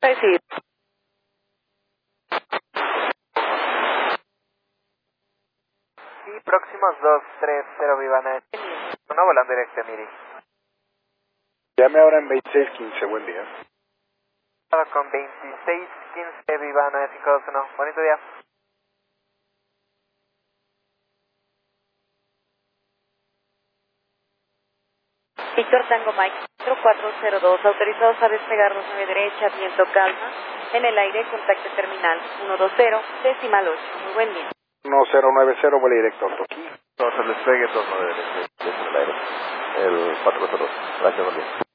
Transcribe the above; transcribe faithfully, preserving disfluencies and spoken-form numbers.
Recibido. Y próximos dos tres cero Vivana. Una volando directa, Miri. Llame ahora en veintiséis quince, buen día. Con veintiséis quince Vivana cinco dos uno. Bonito día. Víctor Tango Mike cuatro cuatro cero dos, autorizados a despegarnos nueve derecha, viento calma, en el aire, contacto terminal uno dos cero, decimal ocho, muy buen día. uno cero nueve cero, vuelo directo a Toki. No, se despegue dos nueve derecha, el aire, el cuatro cero dos. Gracias, buen día.